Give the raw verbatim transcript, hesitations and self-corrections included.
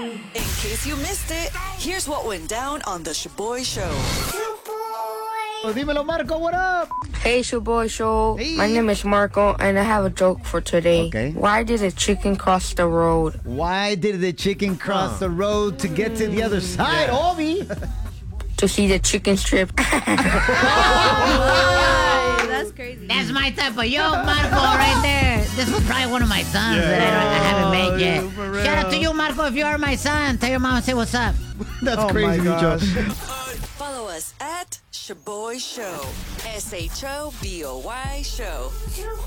In case you missed it, here's what went down on the Shaboy Show. Oh, dímelo, Marco, what up? Hey, Shaboy Show. Hey. My name is Marco, and I have a joke for today. Okay. Why did a chicken cross the road? Why did the chicken cross the road to get to the other side, Obi? To see the chicken strip. That's crazy. That's my type of joke, Marco, right there. This was probably one of my sons that I, don't, I haven't made yet. Shout out to you, Marco, if you are my son. Tell your mom and say what's up. That's Oh, crazy, my Micho. Follow us at Shaboy Show. S H O B O Y Show.